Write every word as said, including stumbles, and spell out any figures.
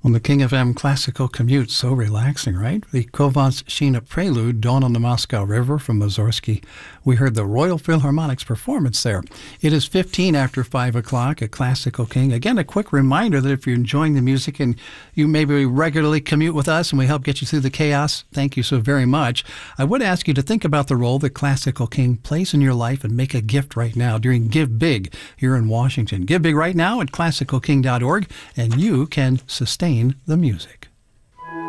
On the King F M Classical Commute, so relaxing, right? The Kovalshchina Prelude, Dawn on the Moscow River from Mussorgsky. We heard the Royal Philharmonic's performance there. It is fifteen after five o'clock at Classical King. Again, a quick reminder that if you're enjoying the music and you maybe regularly commute with us and we help get you through the chaos, thank you so very much. I would ask you to think about the role that Classical King plays in your life and make a gift right now during Give Big here in Washington. Give Big right now at classical king dot org, and you can sustain the music.